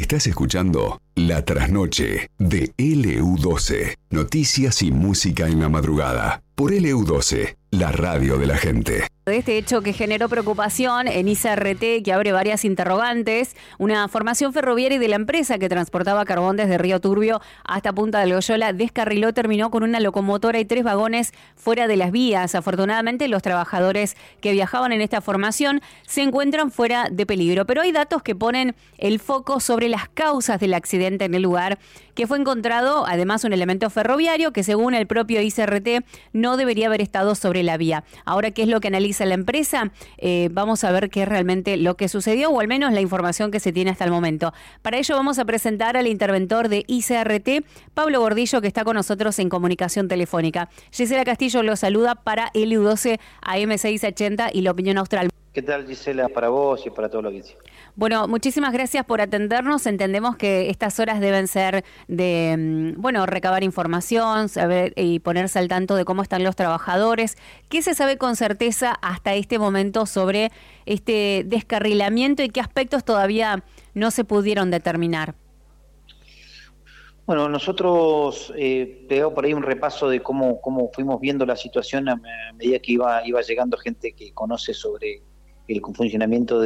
Estás escuchando La Trasnoche de LU12. Noticias y música en la madrugada. Por LU12, la radio de la gente. De este hecho que generó preocupación en ICRT, que abre varias interrogantes, una formación ferroviaria de la empresa que transportaba carbón desde Río Turbio hasta Punta del Loyola descarriló, terminó con una locomotora y 3 vagones fuera de las vías. Afortunadamente, los trabajadores que viajaban en esta formación se encuentran fuera de peligro, pero hay datos que ponen el foco sobre las causas del accidente en el lugar, que fue encontrado además un elemento ferroviario que, según el propio ICRT, no debería haber estado sobre la vía. Ahora, ¿qué es lo que analiza la empresa? Vamos a ver qué es realmente lo que sucedió, o al menos la información que se tiene hasta el momento. Para ello vamos a presentar al interventor de ICRT, Pablo Gordillo, que está con nosotros en comunicación telefónica. Gisela Castillo lo saluda para LU12 AM680 y La Opinión Austral. ¿Qué tal, Gisela? Para vos y para todo lo que dice. Bueno, muchísimas gracias por atendernos. Entendemos que estas horas deben ser de, recabar información, saber y ponerse al tanto de cómo están los trabajadores. ¿Qué se sabe con certeza hasta este momento sobre este descarrilamiento y qué aspectos todavía no se pudieron determinar? Bueno, nosotros pegamos por ahí un repaso de cómo fuimos viendo la situación a medida que iba llegando gente que conoce sobre el funcionamiento